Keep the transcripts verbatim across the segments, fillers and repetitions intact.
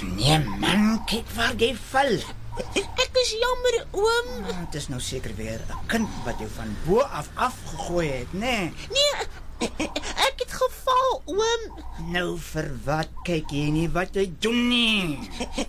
Nee man, kyk waar jy val. Ek is jammer, oom. Ah, het is nou seker weer 'n kind wat jou van bo af afgegooi het, né? Nee, ek het geval, oom. Nou vir wat kyk jy nie wat jy doen nie?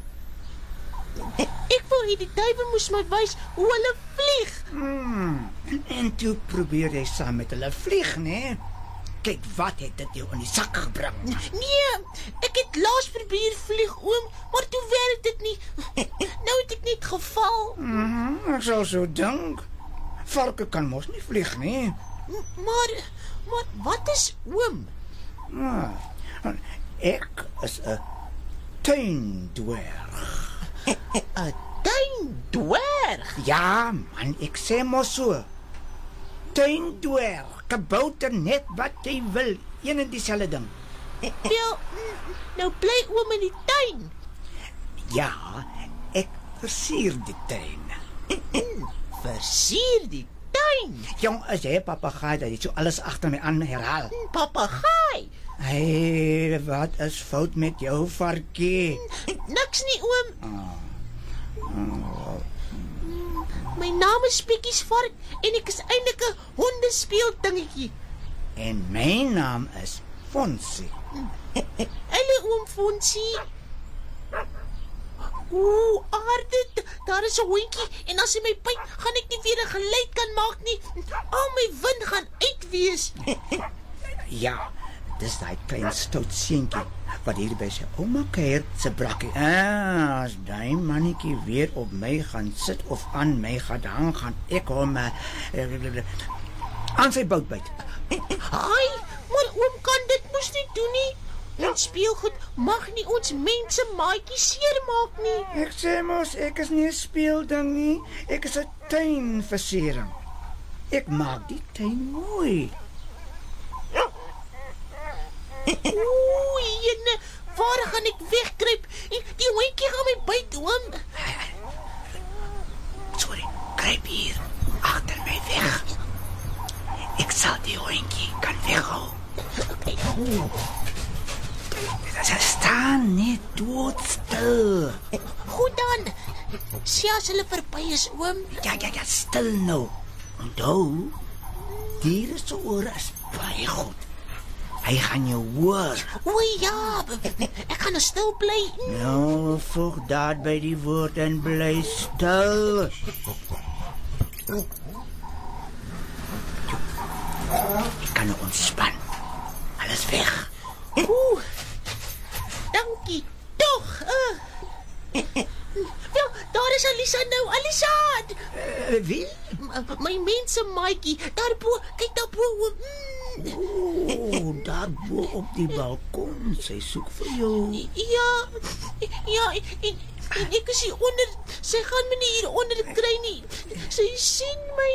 Ek wou hê die duiwel moes my wys hoe hulle vlieg. Hmm. En toe probeer jy saam met hulle vlieg, né? Kyk wat het dit jou in die sak gebring. Nee, ek het laas probeer vlieg, oom, maar toe werk dit nie. Nou het ek net geval. Mhm, ek sal so dink. Valke kan mos nie vlieg nie. M- Maar, maar wat is oom? Ah, ek is 'n tuindwerg. 'n Tuindwerg? Ja, man, ek sê mos so. Tuindwerg, kabouter, net wat jy wil, een en dieselfde ding. Wel, mm, nou bly oom in die tuin. Ja, ek versier die tuin. Versier die tuin. Jong, as jy 'n papegaai dat jy so alles agter my aan herhaal. Papegaai. Hey, wat is fout met jou varkie? Niks nie, oom. My naam is Pikkies Vark en ek is eintlik 'n hondespeeldingetjie. En my naam is Fonsie. Hallo oom Fonsie. Ooh, aarde, daar is 'n hondjie en as hy my byt, gaan ek nie weer 'n geluid kan maak nie. Al my wind gaan uit wees. Ja, dis daai klein stout seentjie wat hier by sy ouma kuier se brakkie. Ah, as daai mannetjie weer op my gaan sit of aan my gaan hang, gaan ek hom uh, aan sy bout byt. Ai, maar oom kan dit mos nie doen nie. Ons speelgoed mag nie ons mense maatjies seermaak nie. Ek sê mos, ek is nie 'n speelding nie. Ek is 'n tuinversiering. Ek maak die tuin mooi. Oei, jene, waar gaan ek wegkruip? Die hondjie gaan my byt, oom. Sorry, kruip hier agter my weg. Ek sal die hondjie kan weghou. Sy staan net doodstil. Goed dan. Sê as hulle verby is, oom. Ja, ja, ja, stil nou. Onthou, diere se ore is baie goed. Hy gaan jou hoor. O ja, ek gaan nou stil bly. Nou, voeg daad by die woord en bly stil. Ek kan nou ontspan. Alles weg. Oeh, dankie toch. Uh. Wel, daar is Alisa nou. Alisa! Uh, wie? M- My mense maatjie, daarbo, kyk daarbo. Mm. O, daar bo op die balkon. Sy soek vir jou. Ja, ja, en, en ek is hier onder. Sy gaan my nie hier onder kry nie. Sy sien my